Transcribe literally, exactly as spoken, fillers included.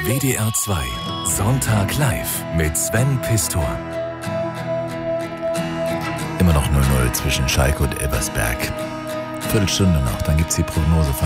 W D R zwei Sonntag live mit Sven Pistor. Immer noch null null zwischen Schalke und Elversberg. Viertelstunde noch, dann gibt's die Prognose von